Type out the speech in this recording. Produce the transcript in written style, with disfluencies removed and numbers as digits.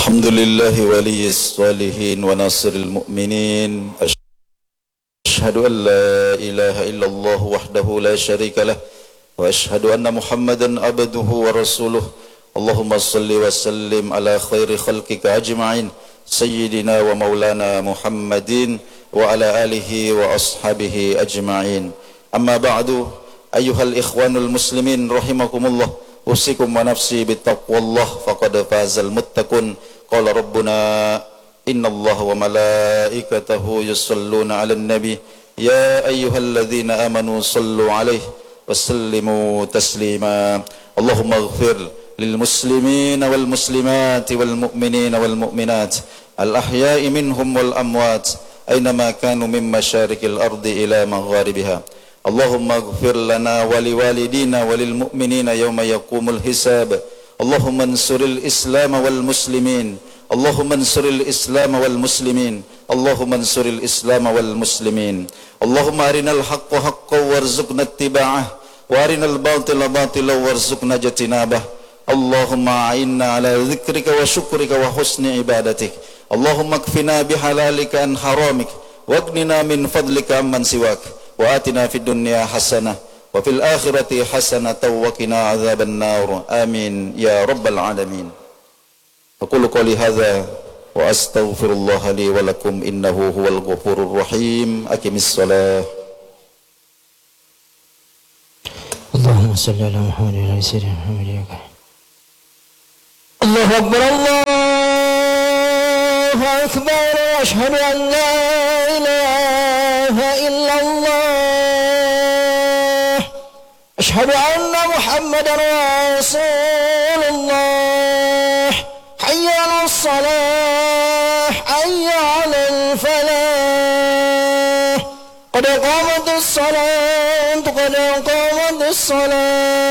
الحمد لله ولي الصالحين وناصر المؤمنين أشهد أن لا إله إلا الله وحده لا شريك له وأشهد أن محمدا عبده ورسوله اللهم صل وسلم على خير خلقك أجمعين سيدنا ومولانا محمد وعلى آله وأصحابه أجمعين أما بعد أيها الإخوان المسلمين رحمكم الله أوصيكم ونفسي بتقوى الله فقد فاز المتقون قال ربنا إن الله وملائكته يصلون على النبي يا أيها الذين آمنوا صلوا عليه وسلموا تسليما اللهم اغفر للمسلمين والمسلمات والمؤمنين والمؤمنات الأحياء منهم والأموات أينما كانوا من مشارق الأرض إلى مغاربها اللهم اغفر لنا ولوالدينا وللمؤمنين يوم يقوم الحساب اللهم انصر الإسلام والمسلمين اللهم انصر الإسلام والمسلمين اللهم انصر الإسلام والمسلمين اللهم أرنا الحق حقا وارزقنا اتباعه وأرنا الباطل باطلا وارزقنا اجتنابه اللهم أعنا على ذكرك وشكرك وحسن عبادتك اللهم اكفنا بحلالك عن حرامك واغننا من فضلك عمن سواك وآتنا في الدنيا حسنة وفي الآخرة حسنة وقنا عذاب النار آمين يا رب العالمين أقول قولي هذا وأستغفر الله لي ولكم إنه هو الغفور الرحيم أقم الصلاة اللهم صل على محمد وعلى سيدنا محمد الله أكبر الله أكبر أشهد أن لا إله إلا الله أشهد أن محمد رسول الله حي على الصلاة حي على الفلاح قد قامت الصلاة قد قامت الصلاة